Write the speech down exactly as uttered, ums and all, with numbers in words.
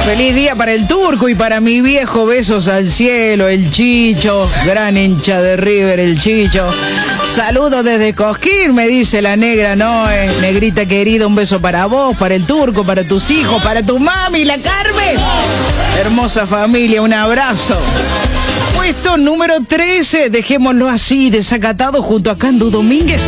Feliz día para el Turco y para mi viejo, besos al cielo, el Chicho, gran hincha de River, el Chicho. Saludos desde Cosquín, me dice la negra Noé. Negrita querida, un beso para vos, para el Turco, para tus hijos, para tu mami, la Carmen. Hermosa familia, un abrazo. Puesto número trece, dejémoslo así, desacatado junto a Candu Domínguez.